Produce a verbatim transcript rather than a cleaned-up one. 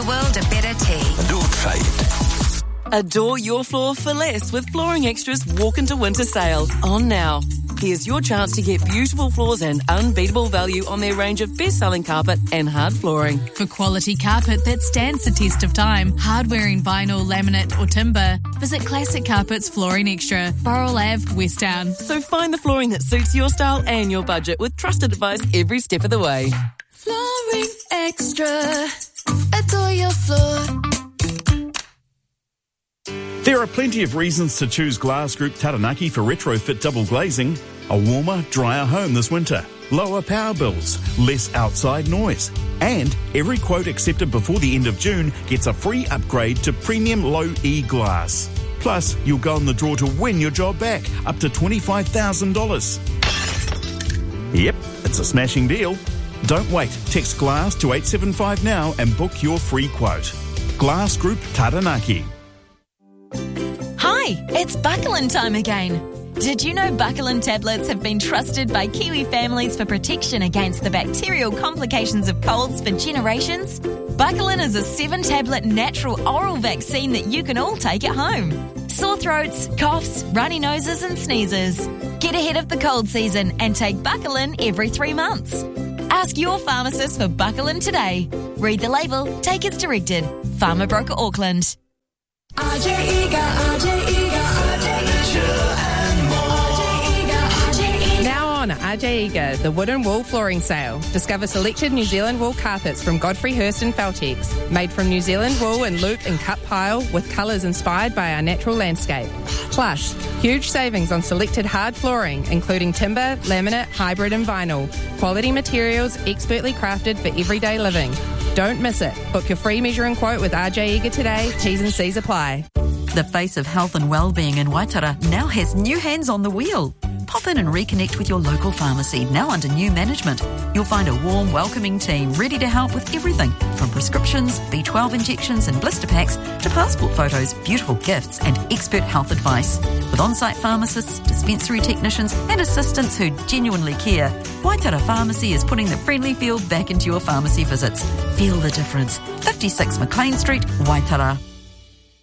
world a better tea. Don't fade. Adore your floor for less with Flooring Extra's Walk into Winter sale. On now. Here's your chance to get beautiful floors and unbeatable value on their range of best-selling carpet and hard flooring. For quality carpet that stands the test of time, hard-wearing vinyl, laminate or timber, visit Classic Carpets Flooring Extra, Burrell Avenue, West Town. So find the flooring that suits your style and your budget with trusted advice every step of the way. Flooring Extra. Adore your floor. There are plenty of reasons to choose Glass Group Taranaki for retrofit double glazing. A warmer, drier home this winter. Lower power bills. Less outside noise. And every quote accepted before the end of June gets a free upgrade to premium low E glass. Plus, you'll go in the draw to win your job back, up to twenty-five thousand dollars. Yep, it's a smashing deal. Don't wait. Text GLASS to eight seven five now and book your free quote. Glass Group Taranaki. Hi, it's Buckland time again. Did you know Buckland tablets have been trusted by Kiwi families for protection against the bacterial complications of colds for generations? Buckland is a seven-tablet natural oral vaccine that you can all take at home. Sore throats, coughs, runny noses and sneezes. Get ahead of the cold season and take Buckland every three months. Ask your pharmacist for Buckland today. Read the label, take as directed. Pharma Broker Auckland. R J Eager, R J Eager, R J Eager and more. R J Eager, R J Eager. Now on R J Eager, the wood and wool flooring sale. Discover selected New Zealand wool carpets from Godfrey Hirst and Feltex, made from New Zealand wool in loop and cut pile with colours inspired by our natural landscape. Plus, huge savings on selected hard flooring, including timber, laminate, hybrid and vinyl. Quality materials expertly crafted for everyday living. Don't miss it. Book your free measuring quote with R J Eager today. T's and C's apply. The face of health and wellbeing in Waitara now has new hands on the wheel. Pop in and reconnect with your local pharmacy, now under new management. You'll find a warm, welcoming team ready to help with everything from prescriptions, B twelve injections and blister packs to passport photos, beautiful gifts and expert health advice. With on-site pharmacists, dispensary technicians and assistants who genuinely care, Waitara Pharmacy is putting the friendly feel back into your pharmacy visits. Feel the difference. fifty-six McLean Street, Waitara.